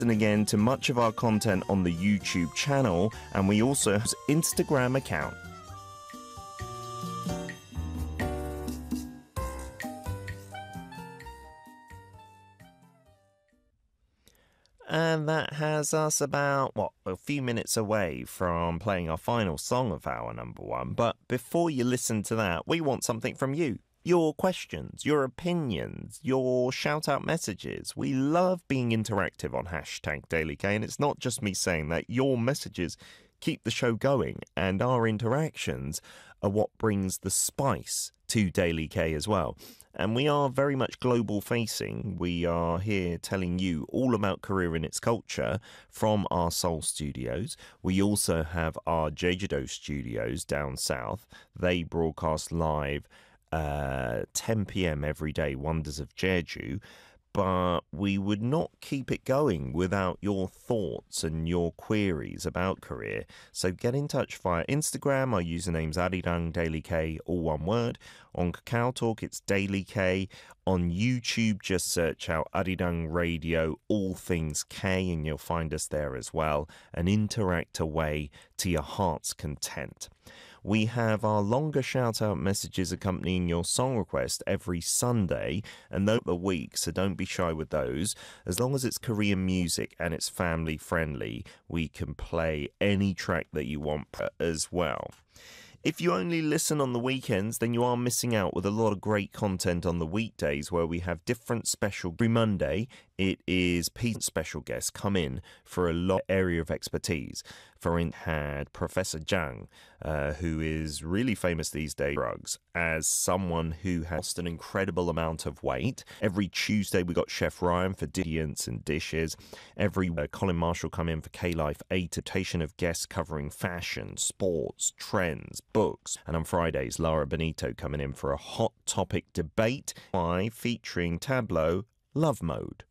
And again to much of our content on the YouTube channel, and we also have an Instagram account. And that has us about, a few minutes away from playing our final song of our number one. But before you listen to that, we want something from you. Your questions, your opinions, your shout-out messages. We love being interactive on #DailyK, and it's not just me saying that. Your messages keep the show going, and our interactions are what brings the spice to Daily K as well. And we are very much global facing. We are here telling you all about Korea and its culture from our Seoul studios. We also have our Jeju-do studios down south. They broadcast live 10 p.m. every day, Wonders of Jeju. But we would not keep it going without your thoughts and your queries about Korea. So get in touch via Instagram. Our username's Arirang Daily K, all one word. On Kakao Talk, it's Daily K. On YouTube, just search out Arirang Radio, all things K, and you'll find us there as well. And interact away to your heart's content. We have our longer shout-out messages accompanying your song request every Sunday, and those are the week, so don't be shy with those. As long as it's Korean music and it's family-friendly, we can play any track that you want as well. If you only listen on the weekends, then you are missing out with a lot of great content on the weekdays where we have different special. Every Monday, it is Pete's special guests come in for a lot area of expertise. For instance, had Professor Jang, who is really famous these days, drugs, as someone who has lost an incredible amount of weight. Every Tuesday, we got Chef Ryan for ingredients and dishes. Every Colin Marshall come in for K-Life, a rotation of guests covering fashion, sports, trends, books. And on Fridays, Lara Benito coming in for a hot topic debate featuring Tableau Love Mode.